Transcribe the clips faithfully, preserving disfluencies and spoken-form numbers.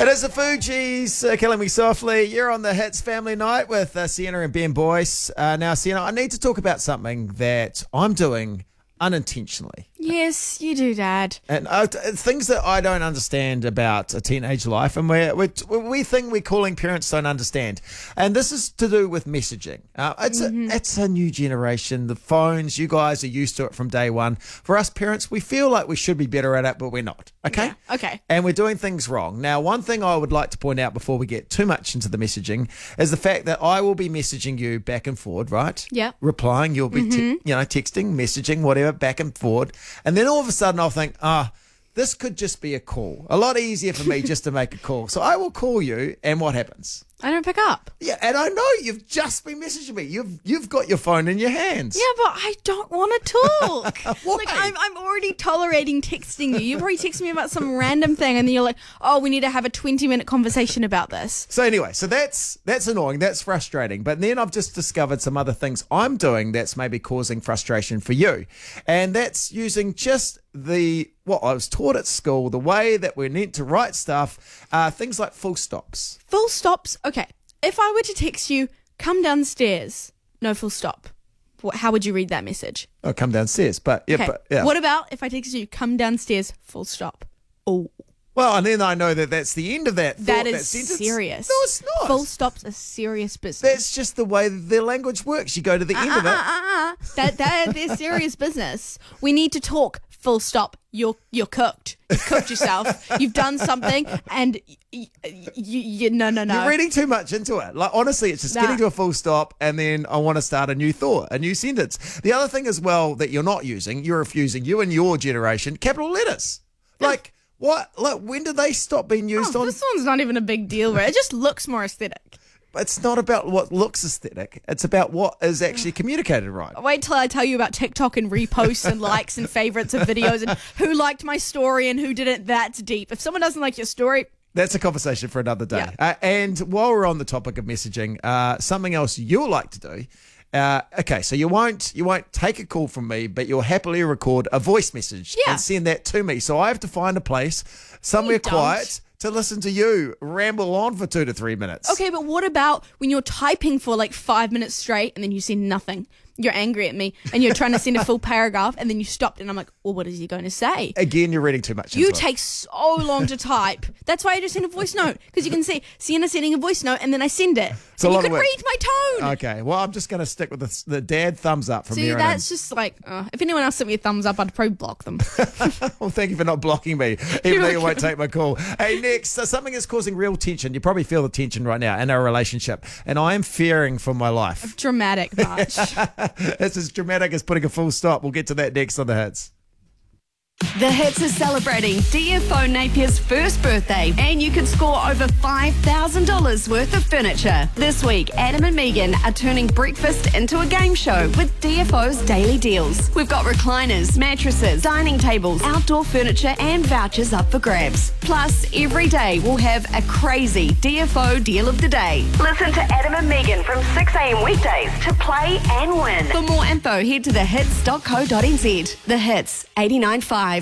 is the Fugees, uh, Killing Me Softly. You're on the Hits Family Night with uh, Sienna and Ben Boyce. Uh, now, Sienna, I need to talk about something that I'm doing unintentionally. Yes, you do, Dad. And uh, things that I don't understand about a teenage life, and we we we think we're calling parents don't understand. And this is to do with messaging. Uh, it's mm-hmm. a it's a new generation. The phones, you guys are used to it from day one. For us parents, we feel like we should be better at it, but we're not. Okay. Yeah, okay. And we're doing things wrong. Now, one thing I would like to point out before we get too much into the messaging is the fact that I will be messaging you back and forward, right? Yeah. Replying, you'll be mm-hmm. te- you know texting, messaging, whatever, back and forward. And then all of a sudden I'll think, ah, oh, this could just be a call. A lot easier for me just to make a call. So I will call you, and what happens? I don't pick up. Yeah, and I know you've just been messaging me. You've you've got your phone in your hands. Yeah, but I don't want to talk. Why? Like I'm I'm already tolerating texting you. You've already texted me about some random thing, and then you're like, oh, we need to have a twenty minute conversation about this. So anyway, so that's that's annoying. That's frustrating. But then I've just discovered some other things I'm doing that's maybe causing frustration for you, and that's using just the what I was taught at school, the way that we're meant to write stuff, uh, things like full stops. Full stops. Okay. If I were to text you, come downstairs, no full stop, what, how would you read that message? Oh, come downstairs. But yeah, okay. but yeah. What about if I text you, come downstairs, full stop? Oh. Well, and then I know that that's the end of that thought, that is that sentence. serious. No, it's not. Full stop's a serious business. That's just the way the language works. You go to the uh, end uh, of it. Uh, uh, uh. That, that, they're serious business. We need to talk. Full stop. You're you're cooked. You've cooked yourself. You've done something, and you, you, you no no no. You're reading too much into it. Like honestly, it's just nah. getting to a full stop, and then I want to start a new thought, a new sentence. The other thing as well that you're not using, you're refusing, you and your generation, capital letters. Like what? Like when did they stop being used oh, on? This one's not even a big deal, right? It just looks more aesthetic. It's not about what looks aesthetic. It's about what is actually communicated right. Wait till I tell you about TikTok and reposts and likes and favorites of videos and who liked my story and who didn't. That's deep. If someone doesn't like your story... That's a conversation for another day. Yeah. Uh, and while we're on the topic of messaging, uh, something else you'll like to do. Uh, okay, so you won't you won't take a call from me, but you'll happily record a voice message yeah. and send that to me. So I have to find a place somewhere quiet to listen to you ramble on for two to three minutes. Okay, but what about when you're typing for like five minutes straight and then you send nothing? You're angry at me and you're trying to send a full paragraph and then you stopped and I'm like, well, what is he going to say? Again, you're reading too much You into take it. so long to type. That's why I just send a voice note, because you can see Sienna sending a voice note and then I send it. It's a and lot you of can work. read my tone. Okay, well, I'm just going to stick with the, the dad thumbs up from See, here on that's in. just like, uh, if anyone else sent me a thumbs up, I'd probably block them. Well, thank you for not blocking me, even though you won't take my call. Hey, next, so something is causing real tension. You probably feel the tension right now in our relationship, and I am fearing for my life. Dramatic much. It's as dramatic as putting a full stop. We'll get to that next on The Hits. The Hits is celebrating D F O Napier's first birthday, and you could score over five thousand dollars worth of furniture. This week, Adam and Megan are turning breakfast into a game show with D F O's daily deals. We've got recliners, mattresses, dining tables, outdoor furniture, and vouchers up for grabs. Plus, every day we'll have a crazy D F O deal of the day. Listen to Adam and Megan from six a.m. weekdays to play and win. For more info, head to the hits dot co dot n z. The Hits, eighty-nine point five.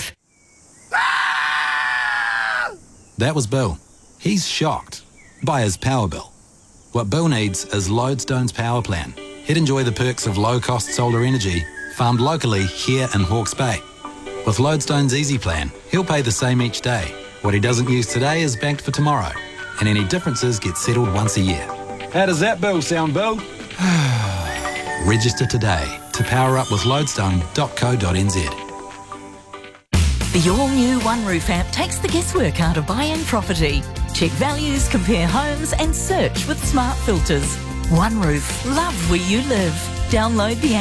That was Bill. He's shocked by his power bill. What Bill needs is Lodestone's power plan. He'd enjoy the perks of low-cost solar energy farmed locally here in Hawke's Bay. With Lodestone's Easy Plan, he'll pay the same each day. What he doesn't use today is banked for tomorrow, and any differences get settled once a year. How does that bill sound, Bill? Register today to power up with lodestone dot co dot n z. The all-new One Roof app takes the guesswork out of buying property. Check values, compare homes and search with smart filters. One Roof, love where you live. Download the app.